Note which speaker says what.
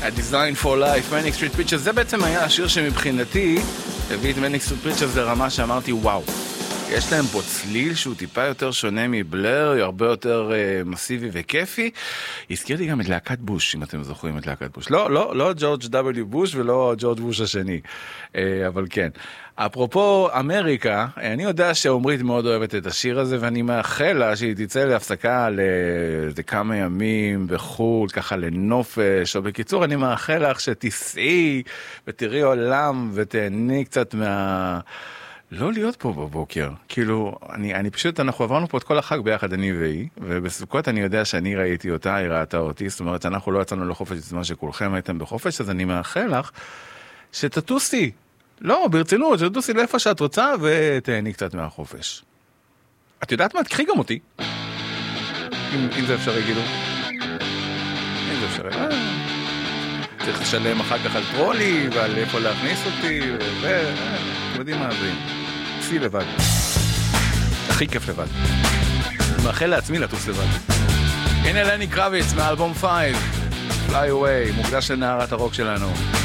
Speaker 1: ה-Design for Life, Manic Street Preachers, זה בעצם היה השיר שמבחינתי הביא את Manic Street Preachers לרמה שאמרתי וואו, יש להם פה צליל שהוא טיפה יותר שונה מבלר, הרבה יותר מסיבי וכיפי. הזכיר לי גם את להקת בוש, אם אתם זוכרים את להקת בוש. לא ג'ורג' W. בוש ולא ג'ורג' בוש השני, אבל כן. אפרופו אמריקה, אני יודע שעומרית מאוד אוהבת את השיר הזה, ואני מאחל לה שהיא תצא להפסקה לכמה ימים בחול, ככה לנופש, או בקיצור, אני מאחל לך שתסעי ותראי עולם ותהני קצת לא להיות פה בבוקר, כאילו, אני פשוט, אנחנו עברנו פה את כל החג ביחד, אני והיא, ובסוכות אני יודע שאני ראיתי אותה, היא ראתה אותי, זאת אומרת, אנחנו לא יצאנו לחופש בזמן שכולכם הייתם בחופש, אז אני מאחל לך שתטוסי, לא, ברצינות, שתטוסי לאיפה שאת רוצה, ותהני קצת מהחופש. את יודעת מה? תקחי גם אותי. אם זה אפשרי, כאילו. אם זה אפשרי. צריך לשלם אחר כך על טרולי, ועל איפה להכניס אותי, אתם יודעים מה זה. צי לבד. הכי כיף לבד. מאחל לעצמי לטוס לבד. הנה לני קרביץ מאלבום 5, Fly Away, מוקדש לנערת הרוק שלנו.